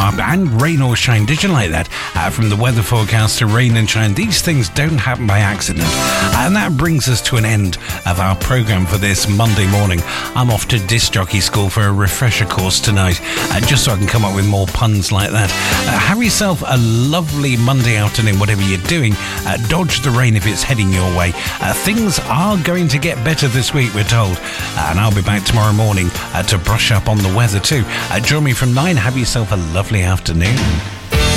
and rain or shine. Did you like that? From the weather forecaster, rain and shine. These things don't happen by accident. And that brings us to an end of our programme for this Monday morning. I'm off to disc jockey school for a refresher course tonight, just so I can come up with more puns like that. Have yourself a lovely Monday afternoon, whatever you're doing. Dodge the rain if it's heading your way. Things are going to get better this week, we're told. And I'll be back tomorrow morning to brush up on the weather too. Join me from 9. Have yourself a lovely afternoon.